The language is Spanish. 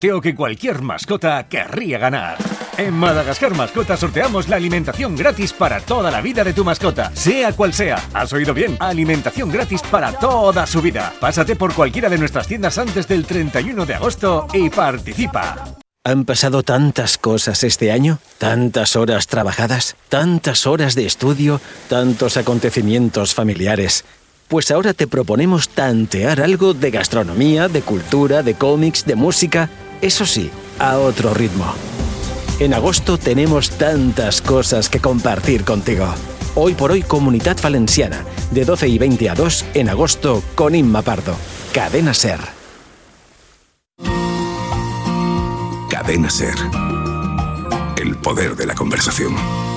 O que cualquier mascota querría ganar. En Madagascar Mascota sorteamos la alimentación gratis para toda la vida de tu mascota, sea cual sea. ¿Has oído bien? Alimentación gratis para toda su vida. Pásate por cualquiera de nuestras tiendas antes del 31 de agosto y participa. Han pasado tantas cosas este año, tantas horas trabajadas, tantas horas de estudio, tantos acontecimientos familiares. Pues ahora te proponemos tantear algo de gastronomía, de cultura, de cómics, de música, eso sí, a otro ritmo. En agosto tenemos tantas cosas que compartir contigo. Hoy por hoy Comunidad Valenciana, de 12 y 20 a 2 en agosto con Imma Pardo. Cadena SER. Cadena SER. El poder de la conversación.